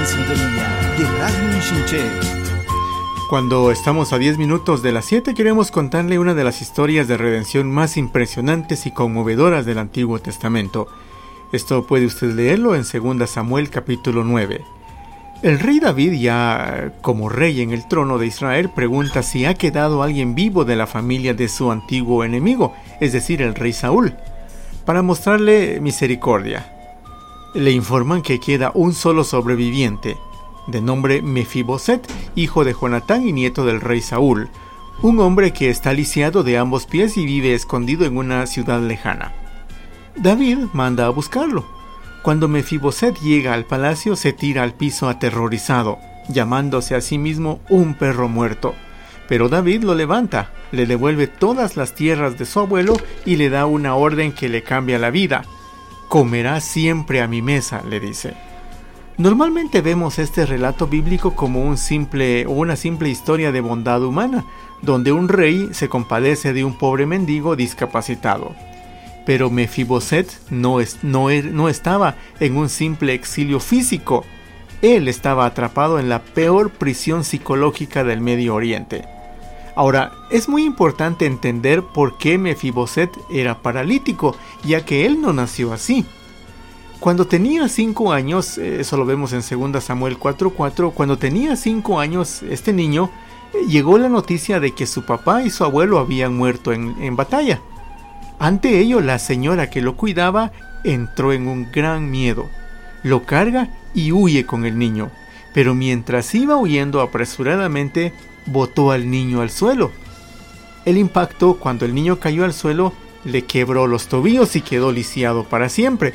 Sintonía de Radio Unshinche. Cuando estamos a 10 minutos de las 7, queremos contarle una de las historias de redención más impresionantes y conmovedoras del Antiguo Testamento. Esto puede usted leerlo en 2 Samuel capítulo 9. El rey David, ya como rey en el trono de Israel, pregunta si ha quedado alguien vivo de la familia de su antiguo enemigo, es decir, el rey Saúl, para mostrarle misericordia. Le informan que queda un solo sobreviviente, de nombre Mefiboset, hijo de Jonatán y nieto del rey Saúl, un hombre que está lisiado de ambos pies y vive escondido en una ciudad lejana. David manda a buscarlo. Cuando Mefiboset llega al palacio, se tira al piso aterrorizado, llamándose a sí mismo un perro muerto. Pero David lo levanta, le devuelve todas las tierras de su abuelo y le da una orden que le cambia la vida. «Comerás siempre a mi mesa», le dice. Normalmente vemos este relato bíblico como una simple historia de bondad humana, donde un rey se compadece de un pobre mendigo discapacitado. Pero Mefiboset no estaba en un simple exilio físico. Él estaba atrapado en la peor prisión psicológica del Medio Oriente. Ahora, es muy importante entender por qué Mefiboset era paralítico, ya que él no nació así. Cuando tenía 5 años, eso lo vemos en 2 Samuel 4:4, cuando tenía 5 años este niño, llegó la noticia de que su papá y su abuelo habían muerto en batalla. Ante ello, la señora que lo cuidaba entró en un gran miedo. Lo carga y huye con el niño, pero mientras iba huyendo apresuradamente, botó al niño al suelo. El impacto, cuando el niño cayó al suelo, le quebró los tobillos y quedó lisiado para siempre.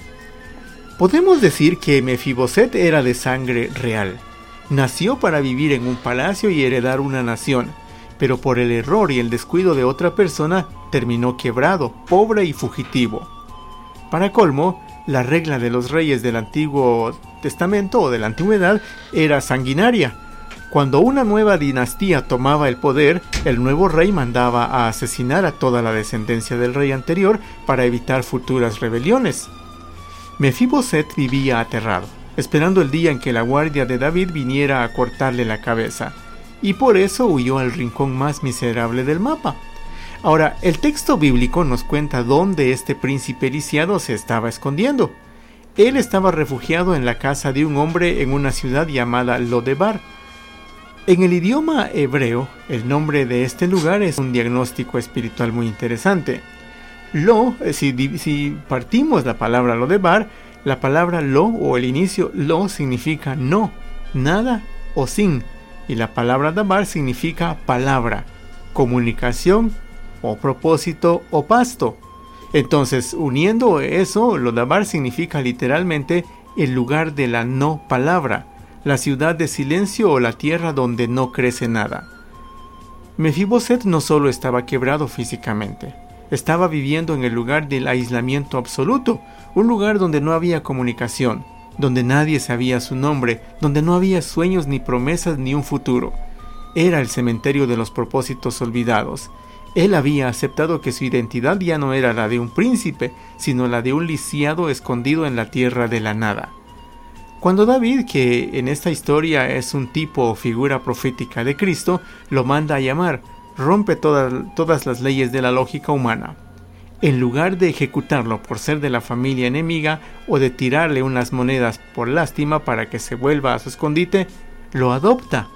Podemos decir que Mefiboset era de sangre real. Nació para vivir en un palacio y heredar una nación, pero por el error y el descuido de otra persona, terminó quebrado, pobre y fugitivo. Para colmo, la regla de los reyes del Antiguo Testamento o de la Antigüedad era sanguinaria. Cuando una nueva dinastía tomaba el poder, el nuevo rey mandaba a asesinar a toda la descendencia del rey anterior para evitar futuras rebeliones. Mefiboset vivía aterrado, esperando el día en que la guardia de David viniera a cortarle la cabeza, y por eso huyó al rincón más miserable del mapa. Ahora, el texto bíblico nos cuenta dónde este príncipe lisiado se estaba escondiendo. Él estaba refugiado en la casa de un hombre en una ciudad llamada Lodebar. En el idioma hebreo, el nombre de este lugar es un diagnóstico espiritual muy interesante. Si partimos la palabra Lodebar, la palabra lo o el inicio lo significa no, nada o sin, y la palabra dabar significa palabra, comunicación o propósito o pasto. Entonces, uniendo eso, Lodabar significa literalmente el lugar de la no palabra, la ciudad de silencio o la tierra donde no crece nada. Mefiboset no solo estaba quebrado físicamente, estaba viviendo en el lugar del aislamiento absoluto, un lugar donde no había comunicación, donde nadie sabía su nombre, donde no había sueños ni promesas ni un futuro. Era el cementerio de los propósitos olvidados. Él había aceptado que su identidad ya no era la de un príncipe, sino la de un lisiado escondido en la tierra de la nada. Cuando David, que en esta historia es un tipo o figura profética de Cristo, lo manda a llamar, rompe todas las leyes de la lógica humana. En lugar de ejecutarlo por ser de la familia enemiga o de tirarle unas monedas por lástima para que se vuelva a su escondite, lo adopta.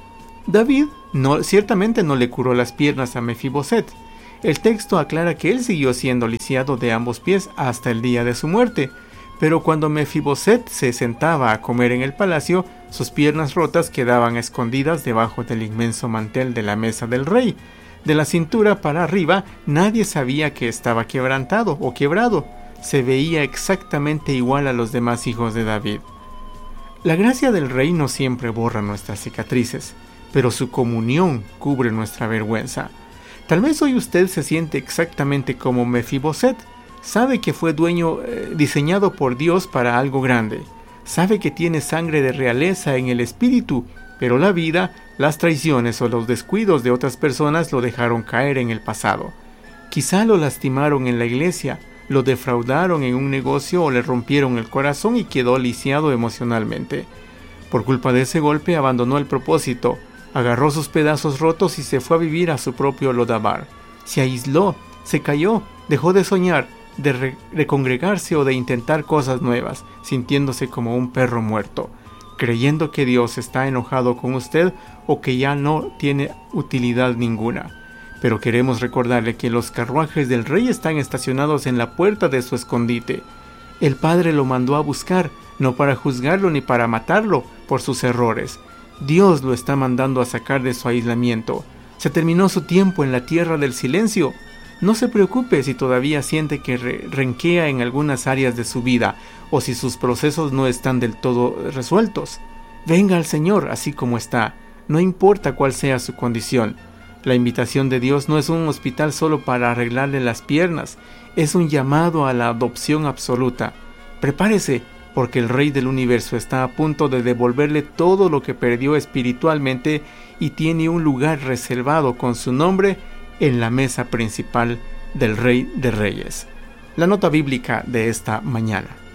David ciertamente no le curó las piernas a Mefiboset. El texto aclara que él siguió siendo lisiado de ambos pies hasta el día de su muerte, pero cuando Mefiboset se sentaba a comer en el palacio, sus piernas rotas quedaban escondidas debajo del inmenso mantel de la mesa del rey. De la cintura para arriba, nadie sabía que estaba quebrantado o quebrado. Se veía exactamente igual a los demás hijos de David. La gracia del rey no siempre borra nuestras cicatrices, pero su comunión cubre nuestra vergüenza. Tal vez hoy usted se siente exactamente como Mefiboset. Sabe que fue diseñado por Dios para algo grande. Sabe que tiene sangre de realeza en el espíritu, pero la vida, las traiciones o los descuidos de otras personas lo dejaron caer en el pasado. Quizá lo lastimaron en la iglesia, lo defraudaron en un negocio o le rompieron el corazón y quedó lisiado emocionalmente. Por culpa de ese golpe abandonó el propósito, agarró sus pedazos rotos y se fue a vivir a su propio Lodabar. Se aisló, se cayó, dejó de soñar, de congregarse o de intentar cosas nuevas, sintiéndose como un perro muerto, creyendo que Dios está enojado con usted o que ya no tiene utilidad ninguna. Pero queremos recordarle que los carruajes del rey están estacionados en la puerta de su escondite. El Padre lo mandó a buscar, no para juzgarlo ni para matarlo por sus errores. Dios lo está mandando a sacar de su aislamiento. Se terminó su tiempo en la tierra del silencio. No se preocupe si todavía siente que renquea en algunas áreas de su vida o si sus procesos no están del todo resueltos. Venga al Señor así como está, no importa cuál sea su condición. La invitación de Dios no es un hospital solo para arreglarle las piernas, es un llamado a la adopción absoluta. Prepárese, porque el Rey del Universo está a punto de devolverle todo lo que perdió espiritualmente y tiene un lugar reservado con su nombre en la mesa principal del Rey de Reyes. La nota bíblica de esta mañana.